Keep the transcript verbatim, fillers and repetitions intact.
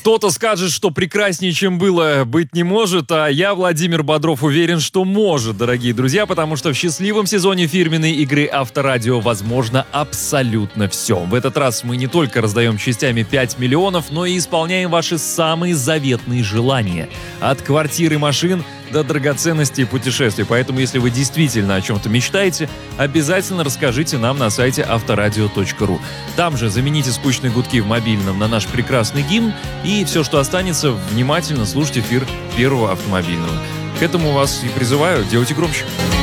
Кто-то скажет, что прекраснее, чем было, быть не может, а я, Владимир Бодров, уверен, что может, дорогие друзья, потому что в счастливом сезоне фирменной игры Авторадио возможно абсолютно все. В этот раз мы не только раздаем частями пять миллионов, но и исполняем ваши самые заветные желания. От квартир и машин до драгоценностей и путешествий. Поэтому, если вы действительно о чем-то мечтаете, обязательно расскажите нам на сайте авторадио точка ру. Там же замените скучные гудки в мобильном на наш прекрасный гимн, и все, что останется, внимательно слушать эфир Первого автомобильного. К этому вас и призываю, делайте громче.